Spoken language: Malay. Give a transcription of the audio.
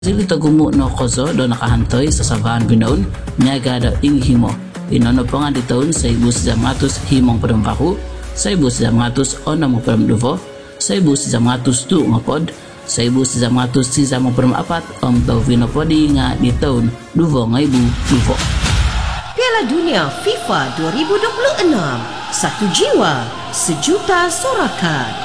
Sili tagumo no kozo do nakahantoy sa sabahan binoon niyaga da inghimo. Inono po nga ditoon sa ibus jamatus himong padumpaku, sa ibus jamatus onamo padumduvo, sa ibus jamatus tu ngapod, sa ibus jamatus si zamong padumaapat taw vinopodi nga ditoon duvo nga ibu duvo. Piala Dunia FIFA 2026, satu jiwa, sejuta sorakan.